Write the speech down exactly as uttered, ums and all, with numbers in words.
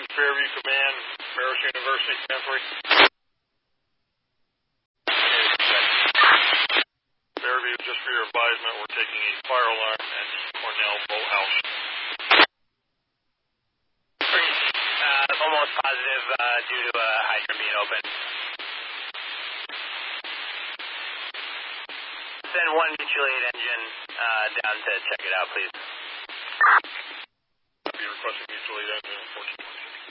Fairview Command, Paris University, ten three. Fairview, just for your advisement, we're taking a fire alarm at the Cornell Boathouse. Uh, almost positive uh, due to a hydrant being open. Send one mutual aid engine uh, down to check it out, please. Be requesting mutual aid engine, fourteen.